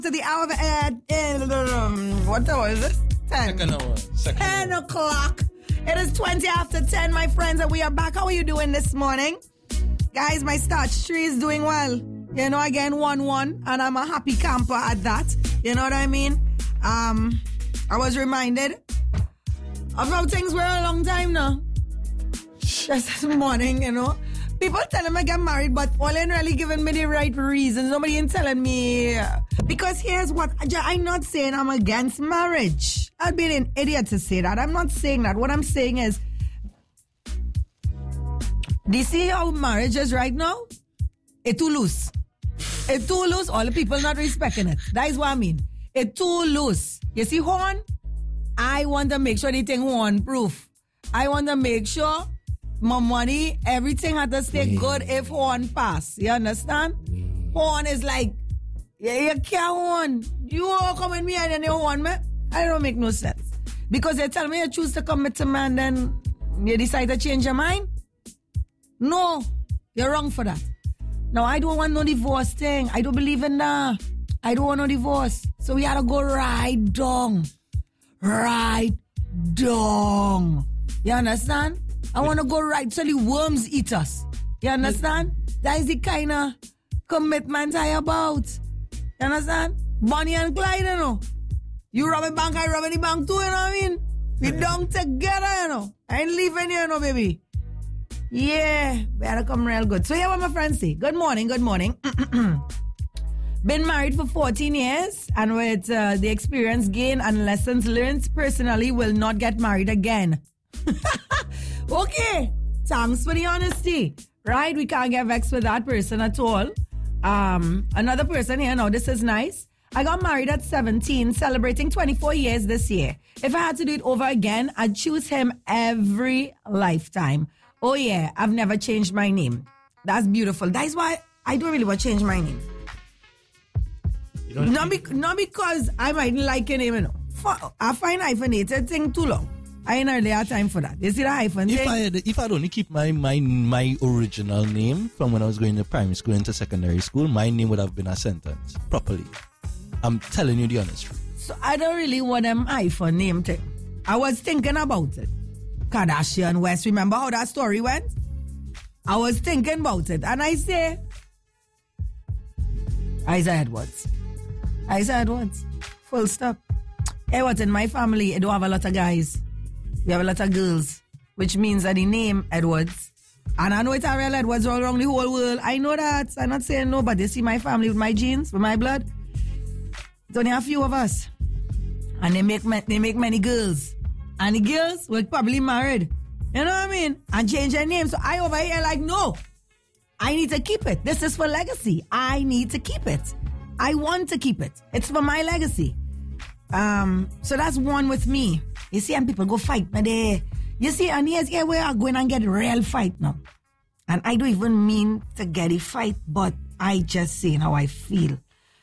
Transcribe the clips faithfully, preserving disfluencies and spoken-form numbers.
To the hour of uh, uh, what hour is this? ten. Second hour. Second ten hour. o'clock. It is twenty after ten, my friends, and we are back. How are you doing this morning? Guys, my starch tree is doing well. You know, again, one one, and I'm a happy camper at that. You know what I mean? Um, I was reminded of how things were a long time now. Just this morning, you know. People telling me I get married, but all ain't really giving me the right reasons. Nobody ain't telling me. Because here's what, I'm not saying I'm against marriage. I'd be an idiot to say that. I'm not saying that. What I'm saying is, do you see how marriage is right now? It's too loose. It's too loose. All the people not respecting it. That is what I mean. It's too loose. You see, horn? I want to make sure they think horn proof. I want to make sure my money, everything had to stay good if horn pass. You understand? Horn is like, yeah, you can't horn. You all come with me and then you horn me. I don't make no sense. Because they tell me you choose to commit to me and then you decide to change your mind. No, you're wrong for that. Now, I don't want no divorce thing. I don't believe in that. I don't want no divorce. So we had to go right down. Right down. You understand? I want to go right till the worms eat us. You understand? That is the kind of commitment I about. You understand? Bonnie and Clyde, you know. You rob a bank, I rob any bank too, you know what I mean? We down together, you know. I ain't leaving here, you know, baby. Yeah, better come real good. So yeah, what my friends say. Good morning, good morning. Been married for fourteen years, and with uh, the experience gained and lessons learned, personally will not get married again. Okay, thanks for the honesty. Right, we can't get vexed with that person at all. Um, another person here, now this is nice. I got married at seventeen, celebrating twenty-four years this year. If I had to do it over again, I'd choose him every lifetime. Oh yeah, I've never changed my name. That's beautiful. That is why I don't really want to change my name. Not, be, not because I might like your name, you know. I find hyphenated thing too long. I ain't really have time for that. You see the hyphen if thing? I had, if I'd only keep my, my my original name from when I was going to primary school into secondary school, my name would have been a sentence properly. I'm telling you the honest truth. So I don't really want them hyphen name thing. I was thinking about it. Kardashian West, remember how that story went? I was thinking about it, and I say, Isaiah Edwards. Isaiah Edwards. Full stop. Hey, what, in my family, I don't have a lot of guys. We have a lot of girls, which means that the name Edwards, and I know it's a real Edwards all around the whole world. I know that. I'm not saying no, but you see my family with my genes, with my blood. It's only a few of us. And they make they make many girls. And the girls were probably married. You know what I mean? And change their name. So I over here like, no. I need to keep it. This is for legacy. I need to keep it. I want to keep it. It's for my legacy. Um, so that's one with me. You see, and people go fight me there. You see, and here's here we are going and get a real fight now. And I don't even mean to get a fight, but I just say how I feel.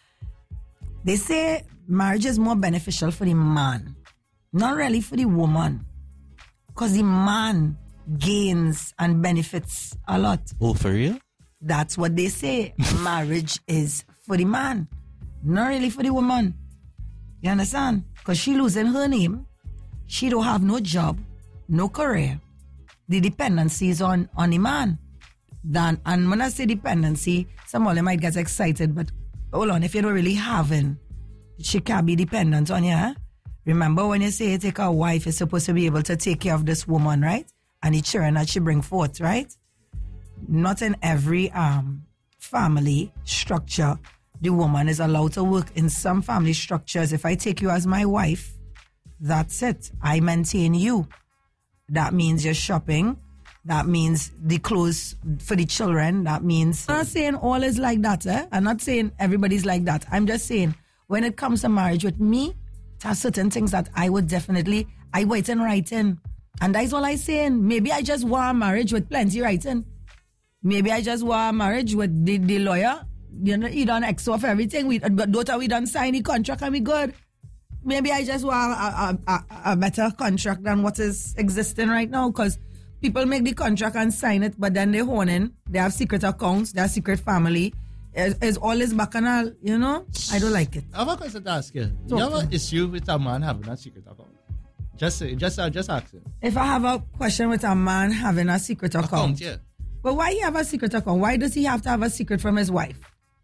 They say marriage is more beneficial for the man, not really for the woman. Because the man gains and benefits a lot. Oh, for real? That's what they say. Marriage is for the man, not really for the woman. You understand? Because she losing her name. She don't have no job, no career. The dependency is on, on the man. Then, and when I say dependency, somebody might get excited, but hold on, if you don't really have it, she can't be dependent on you. Huh? Remember when you say you take a wife, you're supposed to be able to take care of this woman, right? And the children that she bring forth, right? Not in every um family structure, the woman is allowed to work. In some family structures, if I take you as my wife, that's it. I maintain you. That means you're shopping. That means the clothes for the children. That means... I'm not saying all is like that. Eh? I'm not saying everybody's like that. I'm just saying when it comes to marriage with me, there are certain things that I would definitely... I wait and write in. And that's all I'm saying. Maybe I just want a marriage with plenty writing. Maybe I just want a marriage with the, the lawyer. You know, he done X off everything. We, but daughter, we done sign the contract and we good. Maybe I just want a, a, a, a better contract than what is existing right now, because people make the contract and sign it, but then they hone in. They have secret accounts, they have secret family. is, is all this bacchanal, you know? I don't like it. I have a question to ask you. Talk you have to an me. issue with a man having a secret account? Just say, just, uh, just ask him. If I have a question with a man having a secret account, Account, yeah. but why he have a secret account? Why does he have to have a secret from his wife?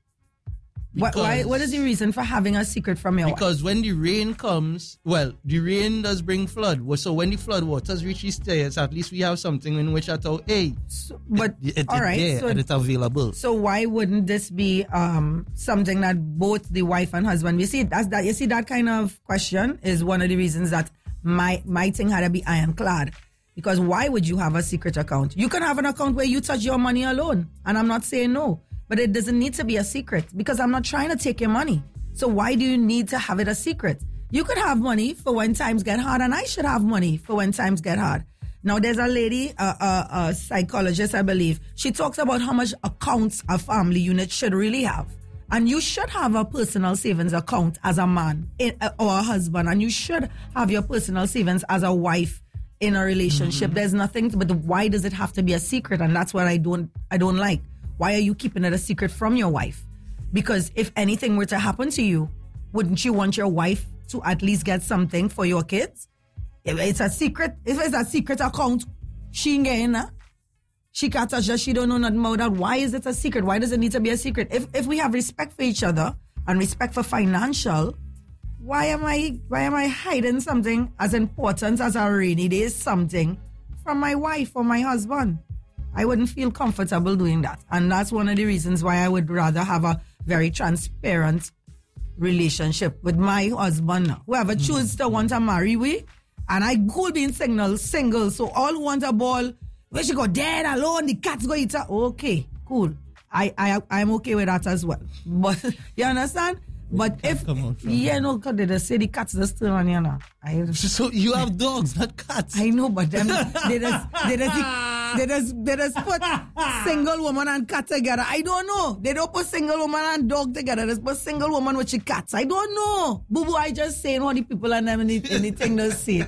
What, why, what is the reason for having a secret from your wife? Because when the rain comes, well, the rain does bring flood. Well, so when the flood waters reach the stairs, at least we have something in which I thought, hey, So, but it, it, all right, there so, and it's available. so why wouldn't this be um, something that both the wife and husband? You see, that's that. You see, that kind of question is one of the reasons that my my thing had to be ironclad. Because why would you have a secret account? You can have an account where you touch your money alone, and I'm not saying no, but it doesn't need to be a secret because I'm not trying to take your money. So why do you need to have it a secret? You could have money for when times get hard, and I should have money for when times get hard. Now, there's a lady, a uh, uh, uh, psychologist, I believe. She talks about how much accounts a family unit should really have. And you should have a personal savings account as a man in, uh, or a husband, and you should have your personal savings as a wife in a relationship. Mm-hmm. There's nothing, to, but why does it have to be a secret? And that's what I don't, I don't like. Why are you keeping it a secret from your wife? Because if anything were to happen to you, wouldn't you want your wife to at least get something for your kids? If it's a secret, if it's a secret account, she ain't getting that. She can't touch that. She don't know nothing about that. Why is it a secret? Why does it need to be a secret? If if we have respect for each other and respect for financial, why am I why am I hiding something as important as a rainy day something from my wife or my husband? I wouldn't feel comfortable doing that. And that's one of the reasons why I would rather have a very transparent relationship with my husband now. Whoever mm-hmm. chooses to want to marry we, and I could be in signal, single, so all who want a ball, where she go dead alone, the cats go eat her. Okay, cool. I, I, I'm okay with that as well. But, you understand? But if, yeah, no, because they just say the cats just turn on you now. I, so you have dogs, not cats. I know, but them, they just, they just, they just, they just put single woman and cat together. I don't know. They don't put single woman and dog together. They just put single woman with the cats. I don't know. Boo boo, I just saying what the people and them any, anything they say.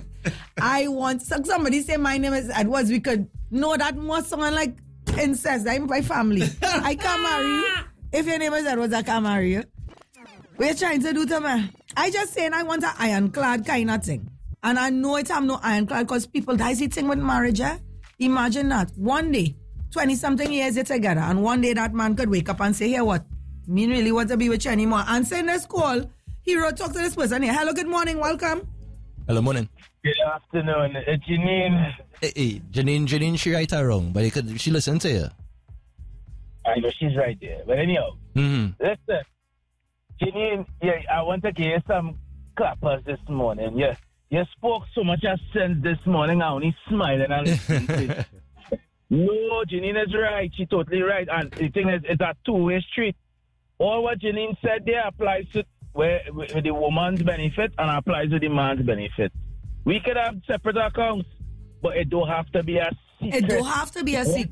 I want, so somebody say my name is Edwards. We could know that must someone like incest. I'm my family. I can't marry you. If your name is Edwards, I can't marry you. What you trying to do to me? I just saying I want an ironclad kind of thing. And I know it have no ironclad because people, that's the thing with marriage, eh? Imagine that. One day, twenty-something years you're together, and one day that man could wake up and say, hey, what? Me really want to be with you anymore. Answer in this call, hero, talk to this person here. Hello, good morning, welcome. Hello, morning. Good afternoon. Uh, Janine. Hey, hey, Janine, Janine, she right or wrong, but you could, she listen to you. I know she's right there. But anyhow, Mm-hmm. listen. Janine, yeah, I want to give you some clappers this morning. Yeah, you spoke so much of sense this morning. I only smiling and listening. No, Janine is right. She's totally right. And the thing is, it's a two-way street. All what Janine said there applies to where, with the woman's benefit and applies to the man's benefit. We could have separate accounts, but it don't have to be a secret. It don't have to be a secret.